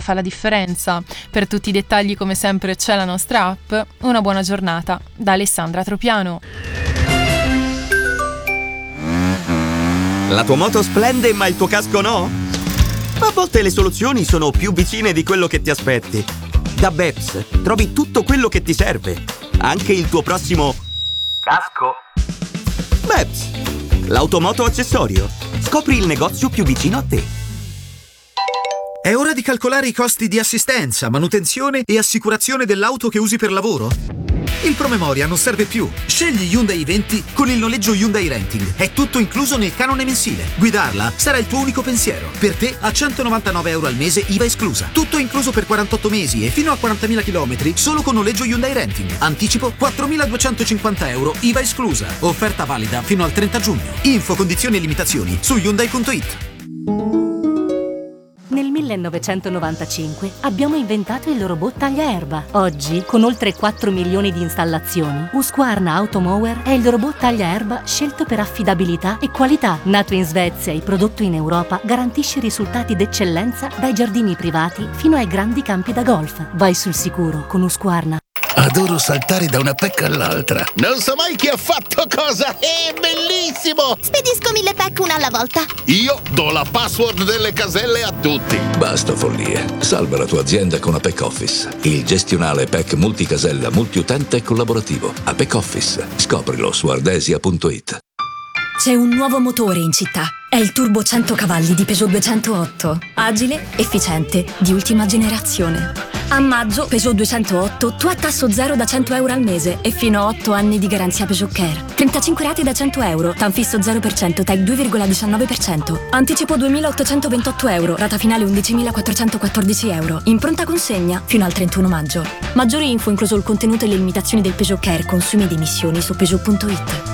fa la differenza. Per tutti i dettagli, come sempre, c'è la nostra app. Una buona giornata da Alessandra Tropiano. La tua moto splende ma il tuo casco no? A volte le soluzioni sono più vicine di quello che ti aspetti. Da Beps trovi tutto quello che ti serve, anche il tuo prossimo casco. Beps, l'automoto accessorio. Scopri il negozio più vicino a te. È ora di calcolare i costi di assistenza, manutenzione e assicurazione dell'auto che usi per lavoro? Il promemoria non serve più. Scegli Hyundai i20 con il noleggio Hyundai Renting. È tutto incluso nel canone mensile. Guidarla sarà il tuo unico pensiero. Per te a €199 al mese, IVA esclusa. Tutto incluso per 48 mesi e fino a 40.000 km solo con noleggio Hyundai Renting. Anticipo €4.250, IVA esclusa. Offerta valida fino al 30 giugno. Info, condizioni e limitazioni su Hyundai.it. Nel 1995 abbiamo inventato il robot tagliaerba. Oggi, con oltre 4 milioni di installazioni, Husqvarna Automower è il robot tagliaerba scelto per affidabilità e qualità. Nato in Svezia e prodotto in Europa, garantisce risultati d'eccellenza dai giardini privati fino ai grandi campi da golf. Vai sul sicuro con Husqvarna. Adoro saltare da una pecca all'altra. Non so mai chi ha fatto cosa. È bellissimo! Spedisco 1000 pack una alla volta. Io do la password delle caselle a tutti. Basta follie. Salva la tua azienda con Apex Office. Il gestionale PEC multicasella, multiutente e collaborativo. Apex Office. Scoprilo su ardesia.it. C'è un nuovo motore in città. È il Turbo 100 cavalli di Peugeot 208. Agile, efficiente, di ultima generazione. A maggio Peugeot 208 tu a tasso zero da €100 al mese e fino a 8 anni di garanzia Peugeot Care. 35 rate da €100, TAN fisso 0%, TEC 2,19%. Anticipo €2.828, rata finale €11.414. In pronta consegna fino al 31 maggio. Maggiori info, incluso il contenuto e le limitazioni del Peugeot Care, consumi ed emissioni su Peugeot.it.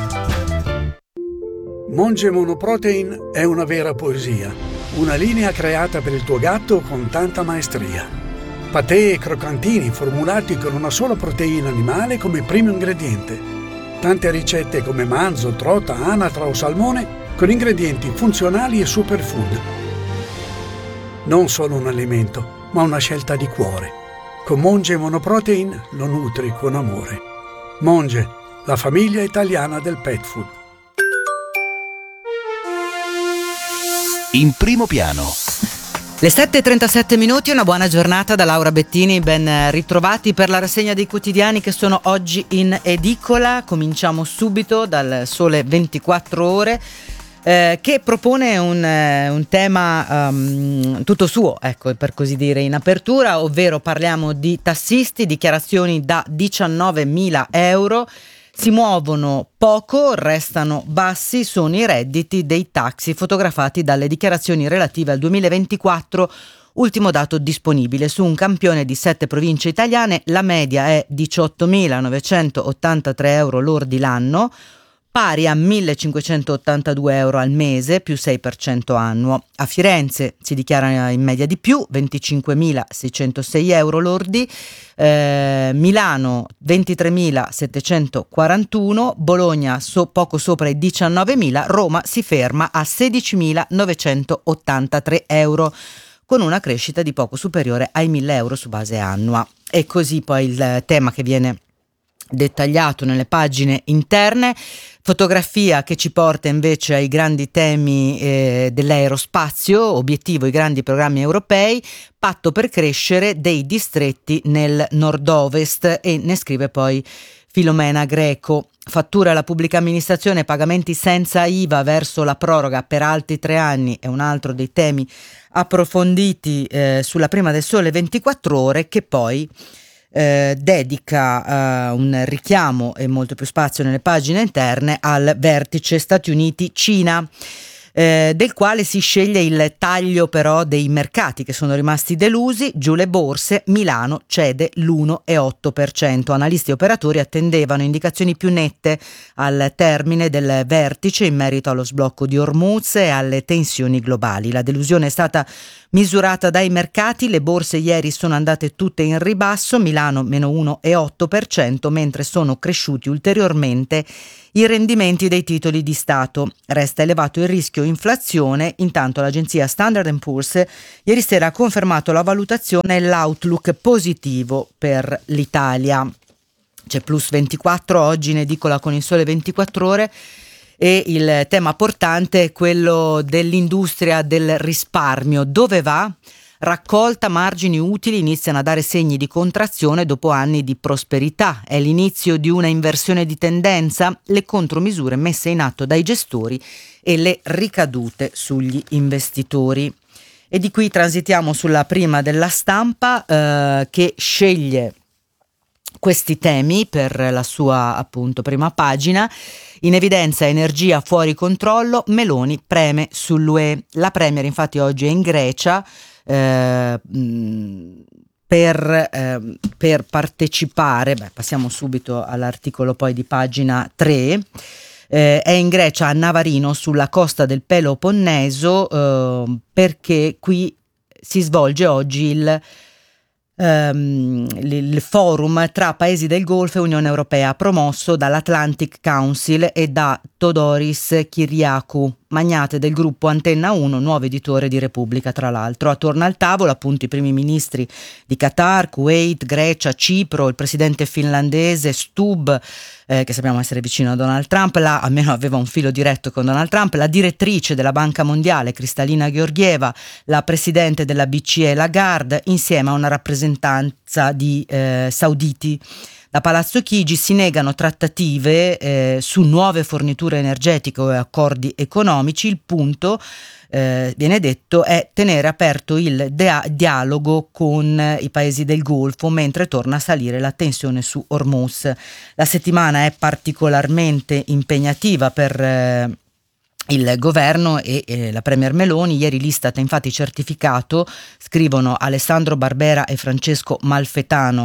Monge Monoprotein è una vera poesia, una linea creata per il tuo gatto con tanta maestria. Patè e croccantini formulati con una sola proteina animale come primo ingrediente. Tante ricette come manzo, trota, anatra o salmone con ingredienti funzionali e superfood. Non solo un alimento, ma una scelta di cuore. Con Monge Monoprotein lo nutri con amore. Monge, la famiglia italiana del pet food. In primo piano. Le 7:37 minuti, una buona giornata da Laura Bettini, ben ritrovati per la rassegna dei quotidiani che sono oggi in edicola. Cominciamo subito dal Sole 24 Ore che propone un tema tutto suo, ecco, per così dire, in apertura, ovvero parliamo di tassisti, dichiarazioni da €19.000. Si muovono poco, restano bassi, sono i redditi dei taxi fotografati dalle dichiarazioni relative al 2024, ultimo dato disponibile. Su un campione di 7 province italiane la media è €18.983 lordi l'anno, pari a €1.582 al mese, più 6% annuo. A Firenze si dichiara in media di più, €25.606 lordi, Milano 23.741, Bologna poco sopra i 19.000, Roma si ferma a €16.983, con una crescita di poco superiore ai €1.000 su base annua. E così poi il tema che viene dettagliato nelle pagine interne, fotografia che ci porta invece ai grandi temi dell'aerospazio, obiettivo i grandi programmi europei, patto per crescere dei distretti nel nord-ovest, e ne scrive poi Filomena Greco. Fattura alla pubblica amministrazione, pagamenti senza IVA verso la proroga per altri 3 anni è un altro dei temi approfonditi sulla prima del Sole 24 Ore, che poi dedica un richiamo e molto più spazio nelle pagine interne al vertice Stati Uniti-Cina, del quale si sceglie il taglio però dei mercati che sono rimasti delusi. Giù le borse, Milano cede l'1,8%. Analisti e operatori attendevano indicazioni più nette al termine del vertice in merito allo sblocco di Hormuz e alle tensioni globali. La delusione è stata misurata dai mercati, le borse ieri sono andate tutte in ribasso, Milano meno 1,8%, mentre sono cresciuti ulteriormente i rendimenti dei titoli di Stato. Resta elevato il rischio inflazione, intanto l'agenzia Standard & Poor's ieri sera ha confermato la valutazione e l'outlook positivo per l'Italia. C'è plus 24 oggi in edicola con il Sole 24 Ore e il tema portante è quello dell'industria del risparmio. Dove va? Raccolta, margini utili iniziano a dare segni di contrazione dopo anni di prosperità. È l'inizio di una inversione di tendenza, le contromisure messe in atto dai gestori e le ricadute sugli investitori. E di qui transitiamo sulla prima della Stampa che sceglie questi temi per la sua appunto prima pagina. In evidenza energia fuori controllo, Meloni preme sull'UE. La premier infatti oggi è in Grecia per partecipare, passiamo subito all'articolo poi di pagina 3, è in Grecia a Navarino sulla costa del Peloponneso perché qui si svolge oggi il forum tra paesi del Golfo e Unione Europea promosso dall'Atlantic Council e da Todoris Kyriakou, magnate del gruppo Antenna 1, nuovo editore di Repubblica tra l'altro. Attorno al tavolo appunto i primi ministri di Qatar, Kuwait, Grecia, Cipro, il presidente finlandese Stubb, che sappiamo essere vicino a Donald Trump, almeno aveva un filo diretto con Donald Trump, la direttrice della Banca Mondiale Kristalina Georgieva, la presidente della BCE Lagarde, insieme a una rappresentanza di sauditi. Da Palazzo Chigi si negano trattative su nuove forniture energetiche o accordi economici. Il punto, viene detto, è tenere aperto il dialogo con i paesi del Golfo mentre torna a salire la tensione su Hormuz. La settimana è particolarmente impegnativa per il governo e la premier Meloni. Ieri l'Istat ha infatti certificato, scrivono Alessandro Barbera e Francesco Malfetano,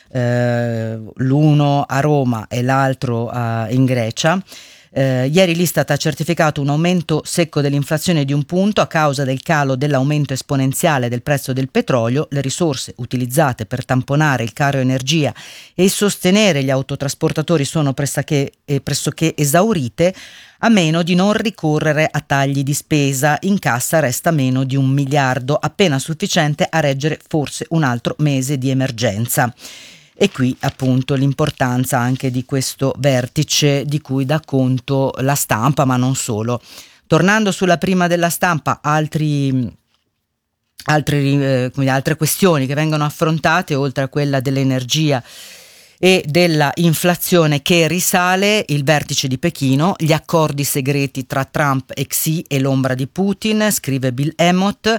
l'uno a Roma e l'altro in Grecia. Ieri l'Istat ha certificato un aumento secco dell'inflazione di 1 punto a causa del calo dell'aumento esponenziale del prezzo del petrolio. Le risorse utilizzate per tamponare il caro energia e sostenere gli autotrasportatori sono pressoché esaurite, a meno di non ricorrere a tagli di spesa. In cassa resta meno di 1 miliardo, appena sufficiente a reggere forse un altro mese di emergenza. E qui appunto l'importanza anche di questo vertice di cui dà conto la Stampa, ma non solo. Tornando sulla prima della Stampa, altre questioni che vengono affrontate, oltre a quella dell'energia e della inflazione che risale, il vertice di Pechino, gli accordi segreti tra Trump e Xi e l'ombra di Putin, scrive Bill Emmott.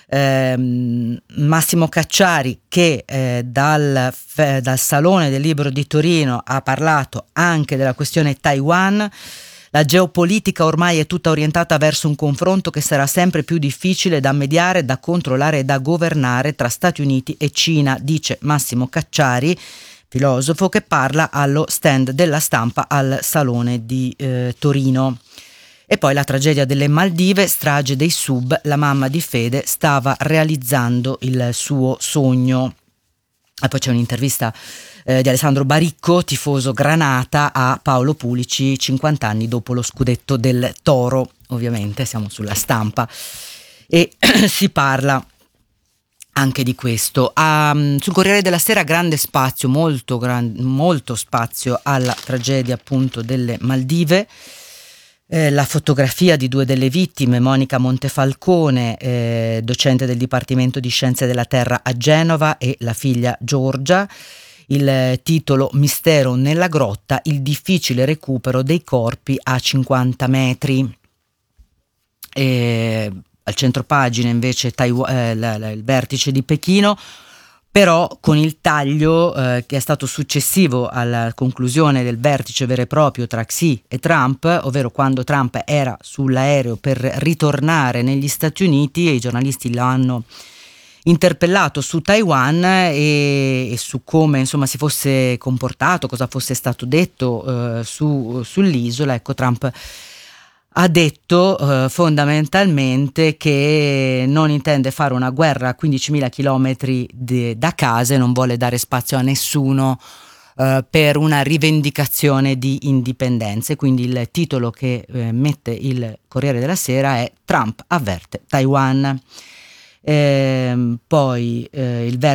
Massimo Cacciari che dal Salone del Libro di Torino ha parlato anche della questione Taiwan. La geopolitica ormai è tutta orientata verso un confronto che sarà sempre più difficile da mediare, da controllare e da governare tra Stati Uniti e Cina, dice Massimo Cacciari, filosofo, che parla allo stand della Stampa al Salone di Torino. E poi la tragedia delle Maldive, strage dei sub, la mamma di Fede stava realizzando il suo sogno. E poi c'è un'intervista di Alessandro Baricco, tifoso granata, a Paolo Pulici 50 anni dopo lo scudetto del Toro. Ovviamente siamo sulla Stampa e si parla anche di questo. Sul Corriere della Sera grande spazio, molto spazio alla tragedia appunto delle Maldive. La fotografia di 2 delle vittime, Monica Montefalcone, docente del Dipartimento di Scienze della Terra a Genova, e la figlia Giorgia. Il titolo Mistero nella grotta, il difficile recupero dei corpi a 50 metri. Al centropagina invece il vertice di Pechino, però con il taglio che è stato successivo alla conclusione del vertice vero e proprio tra Xi e Trump, ovvero quando Trump era sull'aereo per ritornare negli Stati Uniti e i giornalisti lo hanno interpellato su Taiwan e su come insomma si fosse comportato, cosa fosse stato detto sull'isola. Ecco, Trump ha detto fondamentalmente che non intende fare una guerra a 15.000 chilometri da casa e non vuole dare spazio a nessuno per una rivendicazione di indipendenza. E quindi il titolo che mette il Corriere della Sera è: Trump avverte Taiwan. Poi il